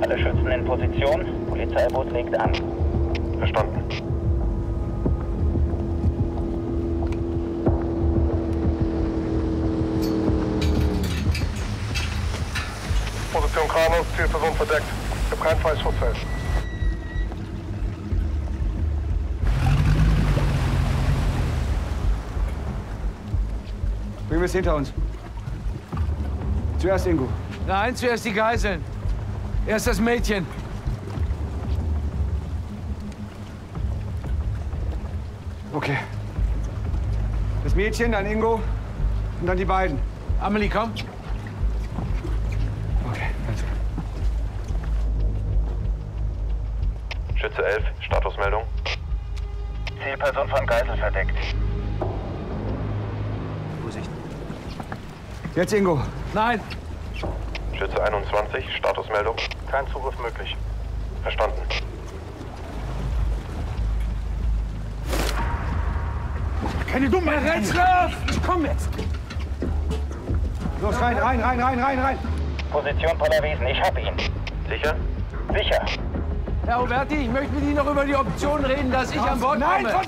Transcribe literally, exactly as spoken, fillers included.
Alle Schützen in Position. Polizeiboot legt an. Verstanden. Position Kranos, Zielperson verdeckt. Ich habe kein Fallschutzfeld. Bringen wir es hinter uns. Zuerst Ingo. Nein, zuerst die Geiseln. Erst das Mädchen. Okay. Das Mädchen, dann Ingo und dann die beiden. Amelie, komm. Okay, ganz gut. Schütze elf, Statusmeldung. Zielperson von Geisel verdeckt. Vorsicht. Jetzt Ingo. Nein. Schütze einundzwanzig, Statusmeldung. Kein Zugriff möglich. Verstanden. Keine Dummheit! Rechtslauf! Komm jetzt! Los, rein, rein, rein, rein, rein, rein! Position Pollerwiesen, ich hab ihn. Sicher? Sicher. Herr Oberti, ich möchte mit Ihnen noch über die Option reden, dass ich an Bord komme. Nein,